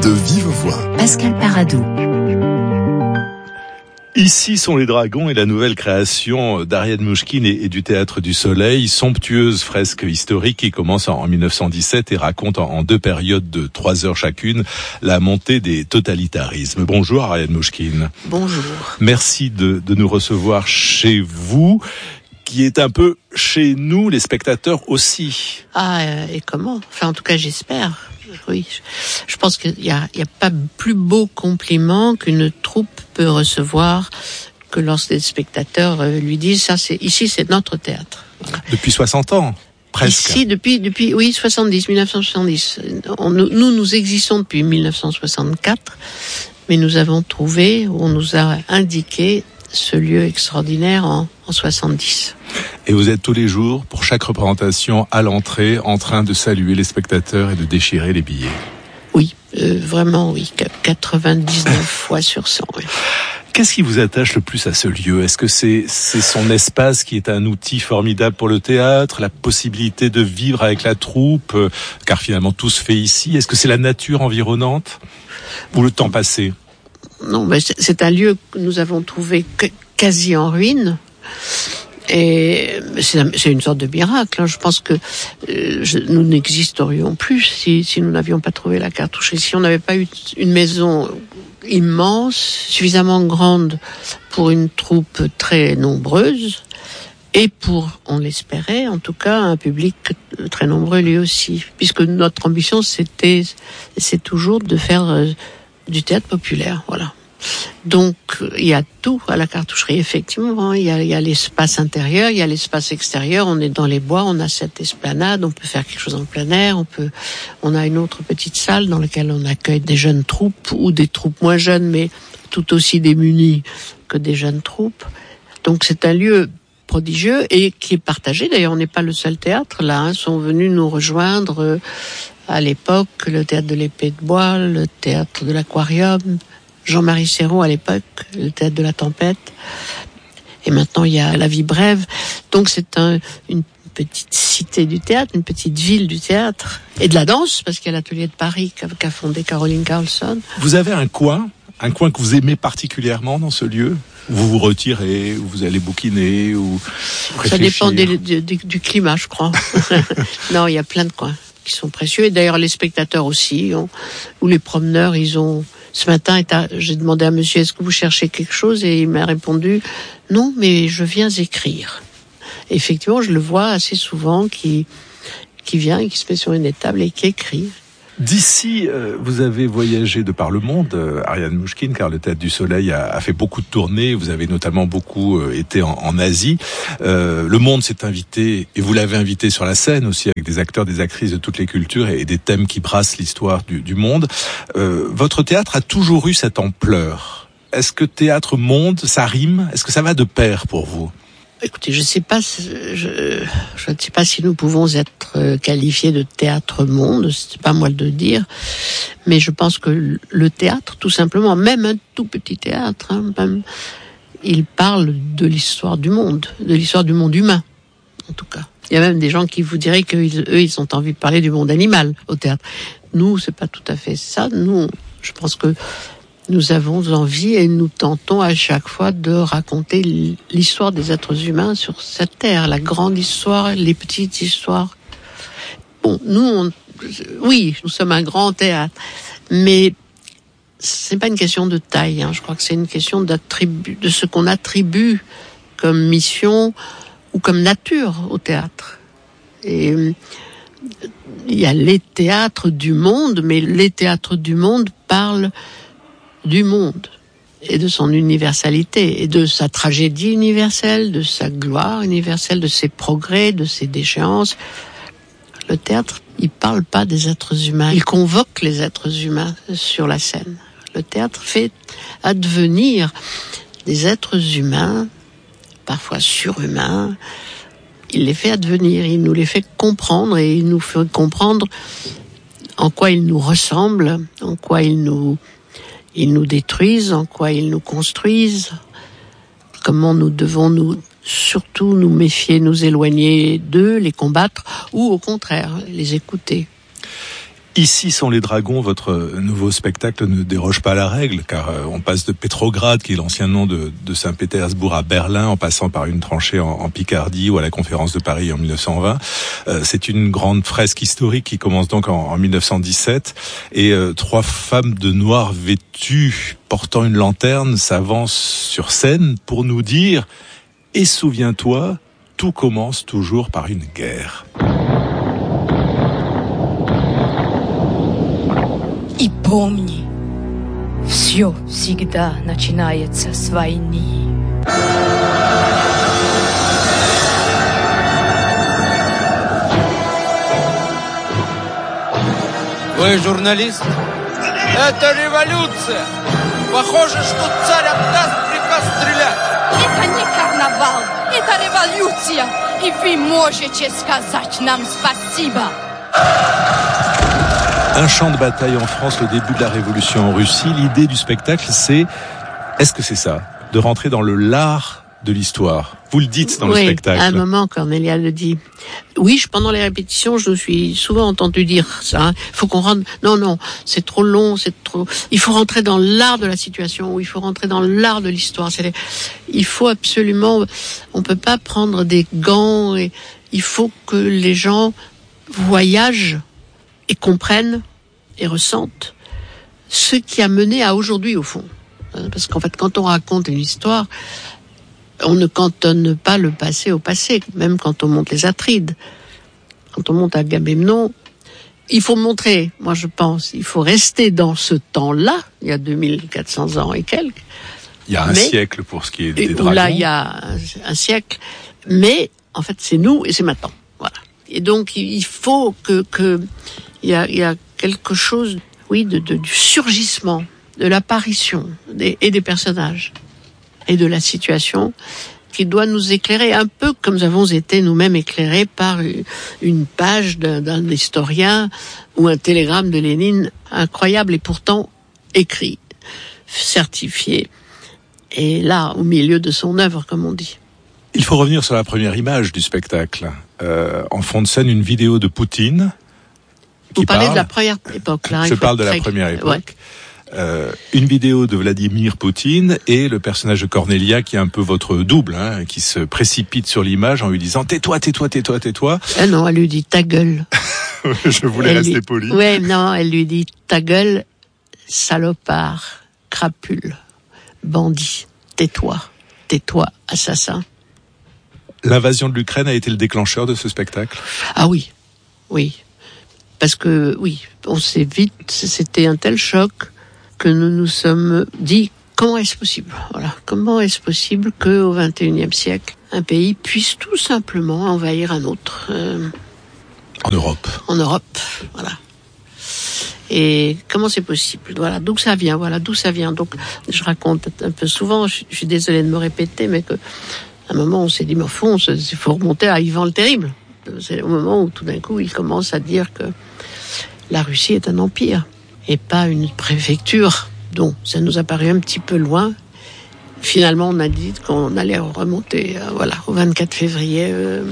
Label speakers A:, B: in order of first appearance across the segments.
A: De vive voix.
B: Pascal Paradou.
C: Ici sont les dragons et la nouvelle création d'Ariane Mouchkine et du Théâtre du Soleil, somptueuse fresque historique qui commence en 1917 et raconte en 2 périodes de 3 heures chacune la montée des totalitarismes. Bonjour Ariane Mouchkine.
D: Bonjour.
C: Merci de nous recevoir chez vous, qui est un peu chez nous, les spectateurs aussi.
D: Et comment ? Enfin, en tout cas, j'espère. Oui, je pense qu'il y a pas plus beau compliment qu'une troupe peut recevoir que lorsque les spectateurs lui disent ici c'est notre théâtre. Voilà.
C: Depuis 60 ans, presque.
D: Ici depuis 1970. Nous existons depuis 1964, mais nous avons trouvé, on nous a indiqué ce lieu extraordinaire en 70.
C: Et vous êtes tous les jours, pour chaque représentation, à l'entrée, en train de saluer les spectateurs et de déchirer les billets.
D: Oui, vraiment oui, 99 fois sur 100. Oui.
C: Qu'est-ce qui vous attache le plus à ce lieu ? Est-ce que c'est son espace qui est un outil formidable pour le théâtre, la possibilité de vivre avec la troupe, car finalement tout se fait ici ? Est-ce que c'est la nature environnante ou le temps passé ?
D: Non, mais c'est un lieu que nous avons trouvé quasi en ruine. Et c'est une sorte de miracle. Je pense que nous n'existerions plus si nous n'avions pas trouvé la cartoucherie. Si on n'avait pas eu une maison immense, suffisamment grande pour une troupe très nombreuse, et pour, on l'espérait, en tout cas, un public très nombreux lui aussi. Puisque notre ambition, c'est toujours de faire du théâtre populaire, voilà. Donc, il y a tout à la cartoucherie, effectivement. Il y a l'espace intérieur, il y a l'espace extérieur. On est dans les bois, on a cette esplanade, on peut faire quelque chose en plein air. On a une autre petite salle dans laquelle on accueille des jeunes troupes ou des troupes moins jeunes, mais tout aussi démunies que des jeunes troupes. Donc, c'est un lieu prodigieux et qui est partagé. D'ailleurs, on n'est pas le seul théâtre là. Sont venus nous rejoindre à l'époque le théâtre de l'Épée de Bois, le théâtre de l'Aquarium. Jean-Marie Serrault à l'époque, le théâtre de la Tempête. Et maintenant, il y a La Vie brève. Donc, c'est une petite cité du théâtre, une petite ville du théâtre. Et de la danse, parce qu'il y a l'atelier de Paris qu'a fondé Caroline Carlson.
C: Vous avez un coin que vous aimez particulièrement dans ce lieu ? Vous vous retirez, ou vous allez bouquiner, ou réfléchir ?
D: Ça dépend du climat, je crois. Non, il y a plein de coins qui sont précieux. Et d'ailleurs, les spectateurs aussi, ou les promeneurs, Ce matin, j'ai demandé à monsieur, est-ce que vous cherchez quelque chose ? Et il m'a répondu, non, mais je viens écrire. Et effectivement, je le vois assez souvent qui vient et qui se met sur une table et qui écrit.
C: D'ici, vous avez voyagé de par le monde, Ariane Mouchkine, car le Théâtre du Soleil a fait beaucoup de tournées. Vous avez notamment beaucoup été en Asie. Le monde s'est invité, et vous l'avez invité sur la scène aussi, avec des acteurs, des actrices de toutes les cultures et des thèmes qui brassent l'histoire du monde. Votre théâtre a toujours eu cette ampleur. Est-ce que théâtre-monde, ça rime ? Est-ce que ça va de pair pour vous ?
D: Écoutez, je ne sais pas si nous pouvons être qualifiés de théâtre-monde, c'est pas moi de le dire, mais je pense que le théâtre, tout simplement, même un tout petit théâtre, il parle de l'histoire du monde humain, en tout cas. Il y a même des gens qui vous diraient ils ont envie de parler du monde animal au théâtre. Nous, c'est pas tout à fait ça. Nous, je pense que nous avons envie et nous tentons à chaque fois de raconter l'histoire des êtres humains sur cette terre, la grande histoire, les petites histoires. Bon, nous sommes un grand théâtre, mais c'est pas une question de taille. Je crois que c'est une question de ce qu'on attribue comme mission ou comme nature au théâtre. Et il y a les théâtres du monde, mais les théâtres du monde parlent du monde et de son universalité et de sa tragédie universelle, de sa gloire universelle, de ses progrès, de ses déchéances. Le théâtre, il parle pas des êtres humains, il convoque les êtres humains sur la scène. Le théâtre fait advenir des êtres humains, parfois surhumains. Il les fait advenir, il nous les fait comprendre et il nous fait comprendre en quoi ils nous ressemblent, en quoi ils nous détruisent, en quoi ils nous construisent, comment nous devons surtout nous méfier, nous éloigner d'eux, les combattre, ou au contraire, les écouter.
C: Ici sont les dragons, votre nouveau spectacle ne déroge pas à la règle, car on passe de Pétrograd, qui est l'ancien nom de Saint-Pétersbourg, à Berlin, en passant par une tranchée en Picardie ou à la Conférence de Paris en 1920. C'est une grande fresque historique qui commence donc en 1917, et 3 femmes de noir vêtues, portant une lanterne, s'avancent sur scène pour nous dire « Et souviens-toi, tout commence toujours par une guerre ».
A: И помни, все всегда начинается с войны.
B: Вы журналист? Это революция! Похоже, что царь отдаст приказ стрелять.
A: Это не карнавал, это революция, и вы можете сказать нам спасибо.
C: Un champ de bataille en France, le début de la révolution en Russie. L'idée du spectacle, est-ce que c'est ça, de rentrer dans le lard de l'histoire? Vous le dites dans le spectacle.
D: Oui, à un moment, Cornelia le dit. Oui, pendant les répétitions, je me suis souvent entendu dire ça. Faut qu'on rentre. Non, c'est trop long, il faut rentrer dans l'art de la situation, ou il faut rentrer dans l'art de l'histoire. Il faut absolument. On peut pas prendre des gants. Et il faut que les gens voyagent et comprennent et ressentent ce qui a mené à aujourd'hui, au fond. Parce qu'en fait, quand on raconte une histoire, on ne cantonne pas le passé au passé, même quand on monte les Atrides. Quand on monte Agamemnon, il faut montrer, moi je pense, il faut rester dans ce temps-là, il y a 2400 ans et quelques.
C: Il y a un siècle pour ce qui est des dragons.
D: Là, il y a un siècle, mais en fait, c'est nous et c'est maintenant. Voilà. Et donc, il faut il y a quelque chose, oui, du surgissement, de l'apparition des personnages et de la situation qui doit nous éclairer un peu comme nous avons été nous-mêmes éclairés par une page d'un historien ou un télégramme de Lénine incroyable et pourtant écrit, certifié, et là, au milieu de son œuvre, comme on dit.
C: Il faut revenir sur la première image du spectacle. En fond de scène, une vidéo de Poutine.
D: Vous parlez de la première époque, là.
C: Je parle de la première époque. Ouais. Une vidéo de Vladimir Poutine et le personnage de Cornelia qui est un peu votre double, qui se précipite sur l'image en lui disant « Tais-toi, tais-toi, tais-toi, tais-toi ».
D: Non, elle lui dit « Ta gueule ».
C: Je voulais rester poli.
D: Ouais, non, elle lui dit « Ta gueule, salopard, crapule, bandit, tais-toi, tais-toi, assassin ».
C: L'invasion de l'Ukraine a été le déclencheur de ce spectacle ?
D: Ah oui. Parce que, oui, on s'est vite, c'était un tel choc que nous nous sommes dit, comment est-ce possible? Voilà. Comment est-ce possible qu'au XXIe siècle, un pays puisse tout simplement envahir un autre?
C: En Europe.
D: En Europe, voilà. Et comment c'est possible? Voilà, d'où ça vient? Donc, je raconte un peu souvent, je suis désolée de me répéter, mais que, à un moment, on s'est dit, mais au fond, il faut remonter à Ivan le Terrible. C'est au moment où tout d'un coup il commence à dire que la Russie est un empire et pas une préfecture. Donc ça nous a paru un petit peu loin. Finalement on a dit qu'on allait remonter au 24 février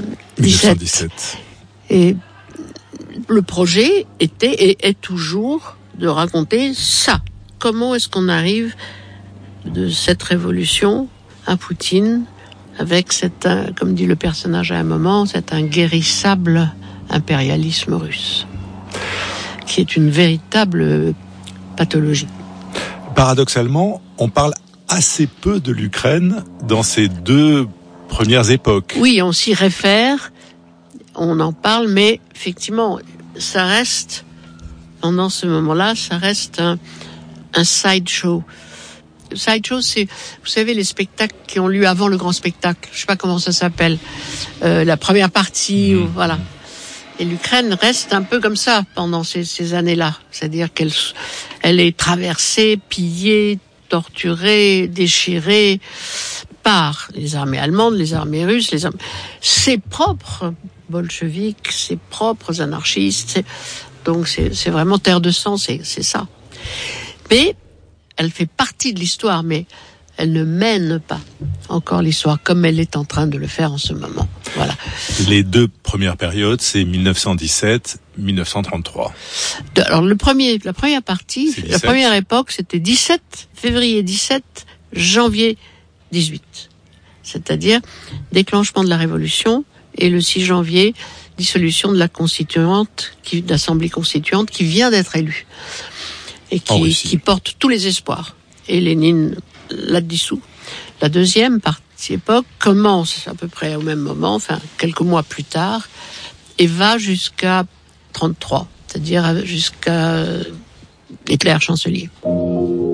D: 1917. Et le projet était et est toujours de raconter ça. Comment est-ce qu'on arrive de cette révolution à Poutine avec comme dit le personnage à un moment, c'est un guérissable impérialisme russe, qui est une véritable pathologie.
C: Paradoxalement, on parle assez peu de l'Ukraine dans ces 2 premières époques.
D: Oui, on s'y réfère, on en parle, mais effectivement, ça reste, pendant ce moment-là, ça reste un sideshow. Le sideshow, c'est, vous savez, les spectacles qui ont lieu avant le grand spectacle. Je sais pas comment ça s'appelle. La première partie, voilà. Et l'Ukraine reste un peu comme ça pendant ces années-là. C'est-à-dire elle est traversée, pillée, torturée, déchirée par les armées allemandes, les armées russes, ses propres bolcheviques, ses propres anarchistes. Donc c'est vraiment terre de sang, c'est ça. Mais elle fait partie de l'histoire, mais Elle ne mène pas encore l'histoire comme elle est en train de le faire en ce moment. Voilà.
C: Les deux premières périodes, c'est 1917-1933.
D: Alors la première partie, la première époque, c'était 17 février 17, janvier 18. C'est-à-dire déclenchement de la Révolution et le 6 janvier, dissolution de l'Assemblée constituante qui vient d'être élue et qui porte tous les espoirs. Et Lénine l'a dissous. La deuxième époque commence à peu près au même moment, enfin quelques mois plus tard, et va jusqu'à 33, c'est-à-dire jusqu'à Hitler chancelier.